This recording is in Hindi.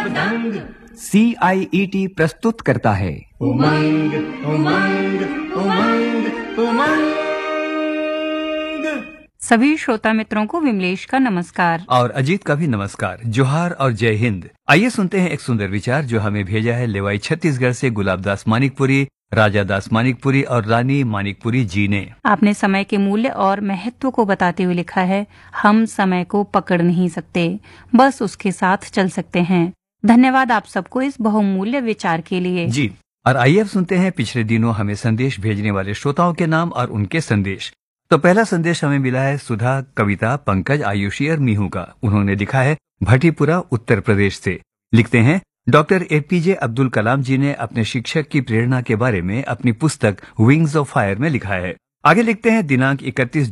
मृदंग। CIET प्रस्तुत करता है उमंग उमंग उमंग उमंग। सभी श्रोता मित्रों को विमलेश का नमस्कार और अजीत का भी नमस्कार, जोहार और जय हिंद। आइए सुनते हैं एक सुंदर विचार जो हमें भेजा है लेवाई छत्तीसगढ़ से गुलाब दास मानिकपुरी, राजा दास मानिकपुरी और रानी मानिकपुरी जी ने। आपने समय के मूल्य और महत्व को बताते हुए लिखा है, हम समय को पकड़ नहीं सकते, बस उसके साथ चल सकते हैं। धन्यवाद आप सबको इस बहुमूल्य विचार के लिए। जी, और आइए अब सुनते हैं पिछले दिनों हमें संदेश भेजने वाले श्रोताओं के नाम और उनके संदेश। तो पहला संदेश हमें मिला है सुधा, कविता, पंकज, आयुषी और मीहू का। उन्होंने लिखा है भटीपुरा, उत्तर प्रदेश से। लिखते हैं, डॉक्टर APJ अब्दुल कलाम जी ने अपने शिक्षक की प्रेरणा के बारे में अपनी पुस्तक विंग्स ऑफ फायर में लिखा है। आगे लिखते हैं, दिनांक 31